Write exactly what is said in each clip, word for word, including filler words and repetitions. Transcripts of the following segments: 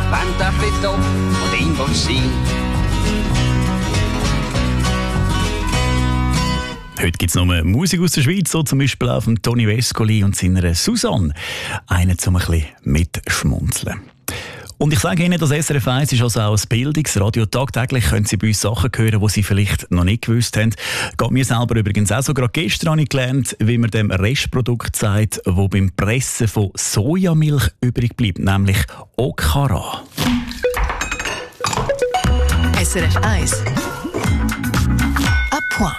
wenn der Friedhof und ihn will sein. Heute gibt es nur Musik aus der Schweiz, so zum Beispiel auf dem Toni Vescoli und seiner Susanne. Einen zum ein bisschen mitschmunzeln. Und ich sage Ihnen, das S R F eins ist also auch ein Bildungsradio. Tagtäglich können Sie bei uns Sachen hören, die Sie vielleicht noch nicht gewusst haben. Geht mir selber übrigens auch so. Gerade gestern habe ich gelernt, wie man dem Restprodukt sagt, das beim Pressen von Sojamilch übrig bleibt, nämlich Okara. S R F eins. À point.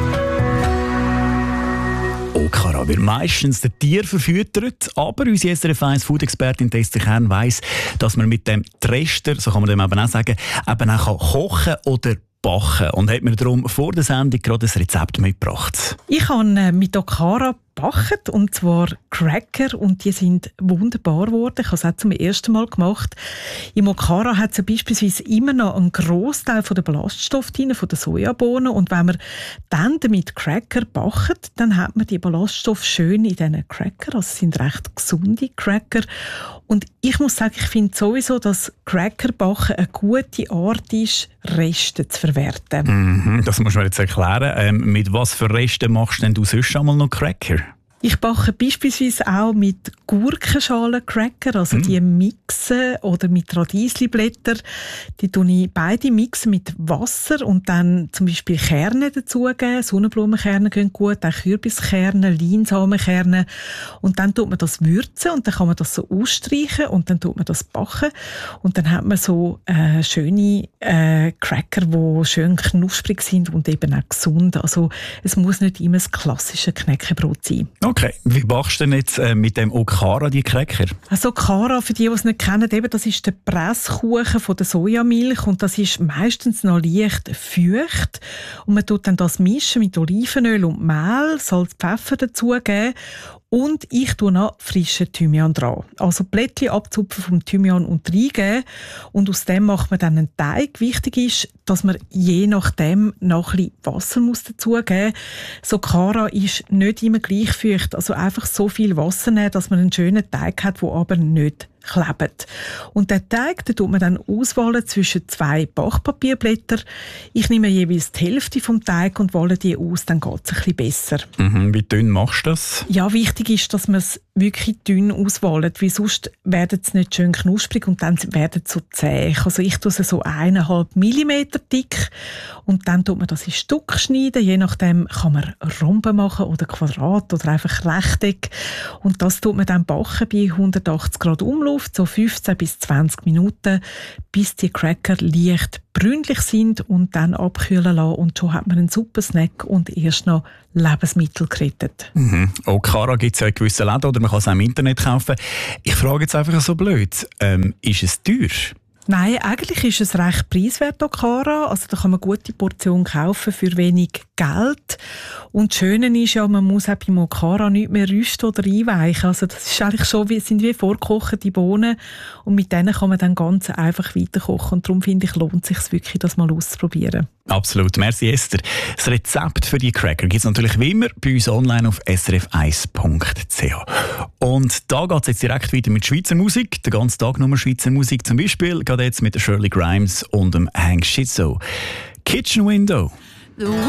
Okara wird meistens den Tier verfüttert, aber unsere S R F eins Food-Expertin Testi Kern weiss, dass man mit dem Trester, so kann man dem eben auch sagen, eben auch kochen oder backen. Und hat mir darum vor der Sendung gerade ein Rezept mitgebracht. Ich habe mit Okara gebacken, und zwar Cracker, und die sind wunderbar geworden. Ich habe es auch zum ersten Mal gemacht. Im Okara hat es ja beispielsweise immer noch einen Grossteil von der Ballaststoffe drin, von den Sojabohnen, und wenn man dann damit Cracker backt, dann hat man die Ballaststoffe schön in diesen Cracker. Also es sind recht gesunde Cracker. Und ich muss sagen, ich finde sowieso, dass Crackerbacken eine gute Art ist, Reste zu verwerten. Mhm, das musst du mir jetzt erklären. Ähm, mit was für Resten machst denn du sonst einmal noch Cracker? Ich backe beispielsweise auch mit Gurkenschalen-Cracker, also mm. die mixen, oder mit Radiesli-Blätter. Die tue ich beide mixen mit Wasser und dann zum Beispiel Kerne dazugeben. Sonnenblumenkerne gehen gut, auch Kürbiskerne, Leinsamenkerne. Und dann tut man das würzen und dann kann man das so ausstreichen und dann tut man das backen. Und dann hat man so äh, schöne äh, Cracker, die schön knusprig sind und eben auch gesund. Also es muss nicht immer das klassische Knäckebrot sein. Okay, wie machst du denn jetzt äh, mit dem Okara die Cracker? Also Okara, für die, die es nicht kennen, eben, das ist der Presskuchen von der Sojamilch und das ist meistens noch leicht feucht. Und man tut dann das mischen mit Olivenöl und Mehl, Salz, Pfeffer dazugeben. Und ich tue noch frischen Thymian dran. Also Blättchen abzupfen vom Thymian und reingeben. Und aus dem macht man dann einen Teig. Wichtig ist, dass man je nachdem noch ein bisschen Wasser muss dazugeben muss. So Okara ist nicht immer gleich feucht. Also einfach so viel Wasser nehmen, dass man einen schönen Teig hat, der aber nicht klebt. Und den Teig, den tut man dann auswählen zwischen zwei Backpapierblättern. Ich nehme jeweils die Hälfte vom Teig und wähle die aus, dann geht es ein bisschen besser. Mhm, wie dünn machst du das? Ja, wichtig ist, dass man es wirklich dünn auswählt, weil sonst werden sie nicht schön knusprig und dann werden sie so zäh. Also ich tue es so eineinhalb Millimeter dick und dann tut man das in Stück schneiden. Je nachdem kann man Rhomben machen oder Quadrat oder einfach Rechteck. Und das tut man dann backen bei hundertachtzig Grad Umluft, so fünfzehn bis zwanzig Minuten, bis die Cracker leicht brünlich sind und dann abkühlen lassen. Und schon hat man einen super Snack und erst noch Lebensmittel gerettet. Mhm. Okara gibt es ja in gewissen Läden oder man kann es auch im Internet kaufen. Ich frage jetzt einfach so blöd, ähm, ist es teuer? Nein, eigentlich ist es recht preiswert, Okara. Also da kann man eine gute Portion kaufen für wenig Geld. Und das Schöne ist ja, man muss auch beim Okara nicht mehr rüsten oder einweichen. Also das ist eigentlich schon wie, sind wie vorgekochte Bohnen und mit denen kann man dann ganz einfach weiterkochen. Und darum finde ich, lohnt es sich wirklich, das mal auszuprobieren. Absolut. Merci, Esther. Das Rezept für die Cracker gibt es natürlich wie immer bei uns online auf s r f eins punkt c h. Und da geht es jetzt direkt weiter mit Schweizer Musik. Den ganzen Tag nur Schweizer Musik. Zum Beispiel geht jetzt mit Shirley Grimes und dem Hank Shizzo. Kitchen Window.